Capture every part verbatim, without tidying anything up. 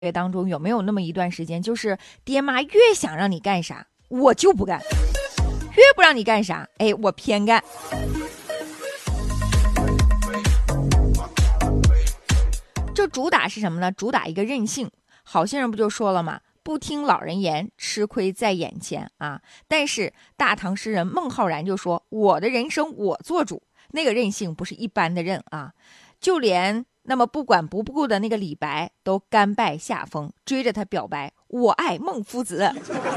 月当中有没有那么一段时间，就是爹妈越想让你干啥，我就不干，越不让你干啥，哎，我偏干。这主打是什么呢？主打一个任性。好些人不就说了吗？不听老人言，吃亏在眼前啊！但是大唐诗人孟浩然就说：“我的人生我做主。”那个任性不是一般的任啊，就连那么不管不顾的那个李白都甘拜下风，追着他表白：“我爱孟夫子。”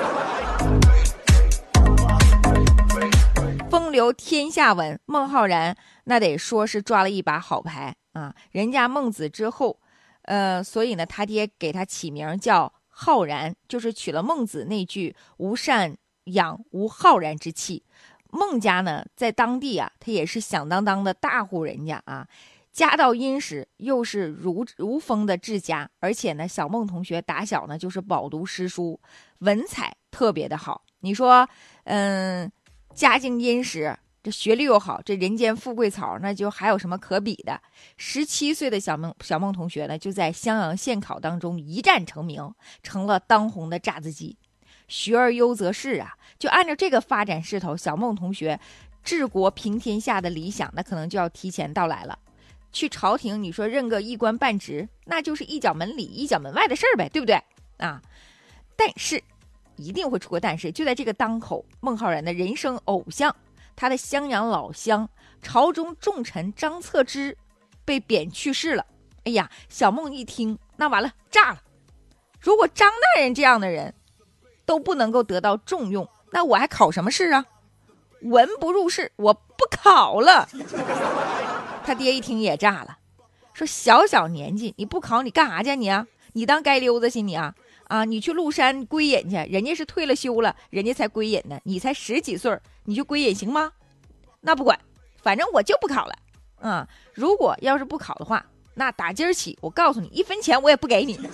风流天下文，孟浩然那得说是抓了一把好牌啊！人家孟子之后，呃，所以呢，他爹给他起名叫浩然，就是取了孟子那句“无善养无浩然之气”。孟家呢，在当地啊，他也是响当当的大户人家啊，家道殷实，又是如如风的治家，而且呢，小孟同学打小呢就是饱读诗书，文采特别的好。你说，嗯，家境殷实，这学历又好，这人间富贵草，那就还有什么可比的？十七岁的小孟小孟同学呢，就在襄阳县考当中一战成名，成了当红的炸子鸡。学而优则仕啊，就按照这个发展势头，小孟同学治国平天下的理想，那可能就要提前到来了。去朝廷，你说任个一官半职，那就是一脚门里一脚门外的事儿呗，对不对啊？但是一定会出个但是，就在这个当口，孟浩然的人生偶像，他的襄阳老乡，朝中重臣张策之被贬去世了。哎呀，小孟一听，那完了，炸了！如果张大人这样的人都不能够得到重用，那我还考什么试啊？文不入仕，我不考了。他爹一听也炸了，说小小年纪你不考你干啥去你啊？你当街溜子去你啊？啊，你去麓山归隐去，人家是退了休了，人家才归隐呢，你才十几岁，你就归隐行吗？那不管，反正我就不考了。啊，如果要是不考的话，那打今儿起，我告诉你，一分钱我也不给你。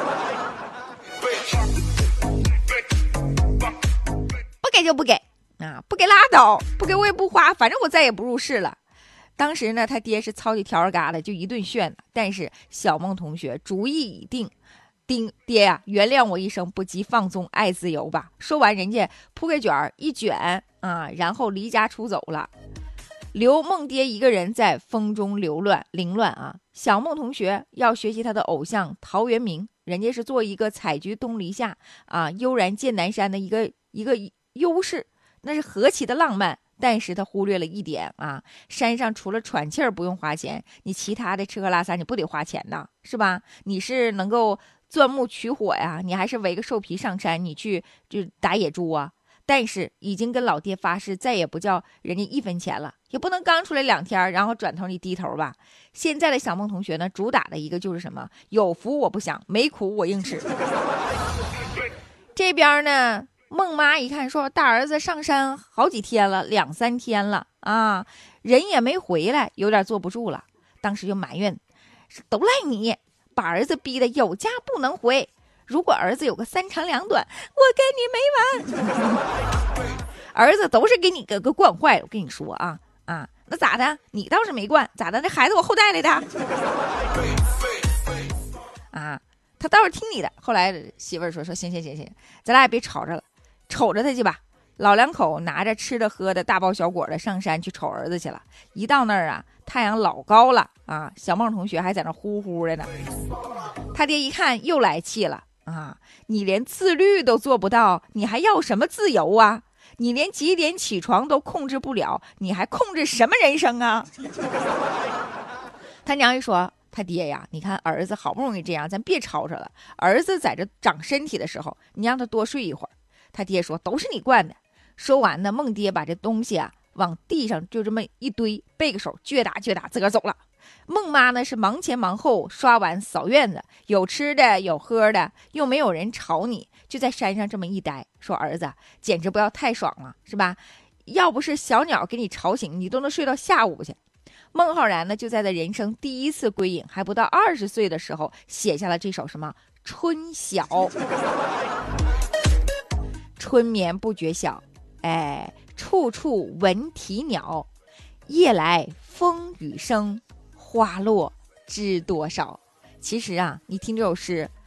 不给就不给啊，不给拉倒，不给我也不花，反正我再也不入仕了。当时呢，他爹是操起条儿疙瘩就一顿炫，但是小孟同学主意已定，丁爹呀、啊，原谅我一生不羁放纵爱自由吧。说完，人家铺盖卷儿一卷啊，然后离家出走了，留孟爹一个人在风中流乱凌乱啊。小孟同学要学习他的偶像陶渊明，人家是做一个采菊东篱下啊，悠然见南山的一个一个优势，那是何其的浪漫。但是他忽略了一点啊，山上除了喘气儿不用花钱，你其他的吃喝拉撒你不得花钱呢，是吧？你是能够钻木取火呀，你还是围个兽皮上山，你去就打野猪啊？但是已经跟老爹发誓，再也不叫人家一分钱了，也不能刚出来两天，然后转头你低头吧。现在的小孟同学呢，主打的一个就是什么？有福我不想，没苦我硬吃。这边呢，孟妈一看说，大儿子上山好几天了，两三天了啊，人也没回来，有点坐不住了。当时就埋怨，都赖你，把儿子逼得有家不能回。如果儿子有个三长两短，我跟你没完。儿子都是给你个个惯坏了，我跟你说啊啊，那咋的？你倒是没惯，咋的？那孩子我后代来的啊，他倒是听你的。后来媳妇儿说说行行行行，咱俩也别吵着了，瞅着他去吧。老两口拿着吃的喝的大包小裹的上山去瞅儿子去了。一到那儿啊，太阳老高了啊，小孟同学还在那呼呼的呢。他爹一看又来气了啊，你连自律都做不到，你还要什么自由啊？你连几点起床都控制不了，你还控制什么人生啊？他娘一说，他爹呀，你看儿子好不容易这样，咱别吵吵了。儿子在这长身体的时候，你让他多睡一会儿。他爹说，都是你惯的。说完呢，孟爹把这东西啊往地上就这么一堆，背个手撅打撅打，自个儿走了。孟妈呢是忙前忙后，刷碗扫院子，有吃的有喝的，又没有人吵你，就在山上这么一待。说儿子简直不要太爽了，是吧？要不是小鸟给你吵醒，你都能睡到下午去。孟浩然呢就在他人生第一次归隐，还不到二十岁的时候，写下了这首什么《春晓》。春眠不觉晓，哎，处处闻啼鸟，夜来风雨声，花落知多少。其实啊，你听这首诗，